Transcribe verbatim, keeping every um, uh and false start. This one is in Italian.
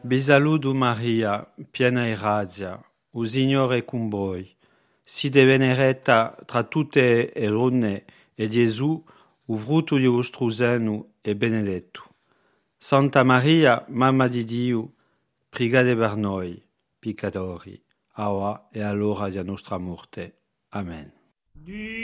Vi saluto Maria, piena di grazia, il Signore è con voi. Siete benedetta tra tutte le donne e Gesù, il frutto di vostro seno, è benedetto. Santa Maria, Mamma di Dio, pregate per noi, peccatori, ora e all'ora della nostra morte. Amen.